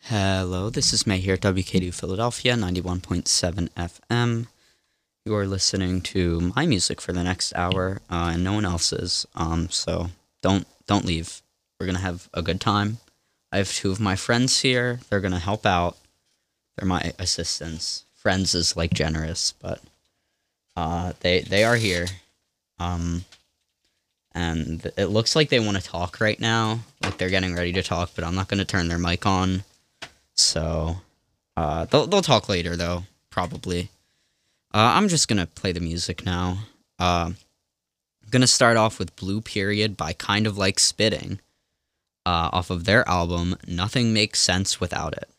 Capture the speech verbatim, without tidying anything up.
Hello, this is May here at W K D Philadelphia, ninety-one point seven F M. You are listening to my music for the next hour, uh, and no one else's. Um, so don't don't leave. We're gonna have a good time. I have two of my friends here. They're gonna help out. They're my assistants. Friends is like generous, but uh, they they are here. Um, and it looks like they want to talk right now. Like they're getting ready to talk, but I'm not gonna turn their mic on. So, uh, they'll they'll talk later though, probably. Uh, I'm just gonna play the music now. Uh, I'm gonna start off with Blue Period by Kind of Like Spitting, uh, off of their album Nothing Makes Sense Without It.